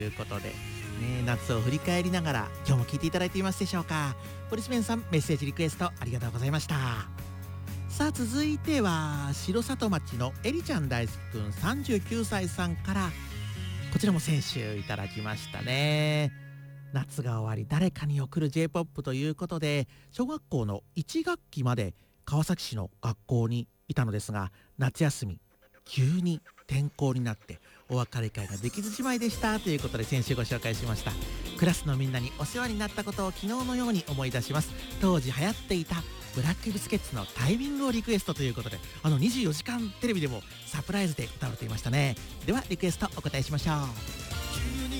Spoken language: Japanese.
ということで、ね、夏を振り返りながら今日も聞いていただいていますでしょうか。ポリスメンさん、メッセージリクエストありがとうございました。さあ続いては城里町のエリちゃん大好きくん39歳さんから、こちらも先週いただきましたね。夏が終わり誰かに送る J-POP ということで、小学校の1学期まで川崎市の学校にいたのですが、夏休み急に転校になってお別れ会ができずじまいでしたということで、先週ご紹介しました。クラスのみんなにお世話になったことを昨日のように思い出します。当時流行っていたブラックビスケッツのタイミングをリクエストということで、24時間テレビでもサプライズで歌われていましたね。ではリクエストお答えしましょう。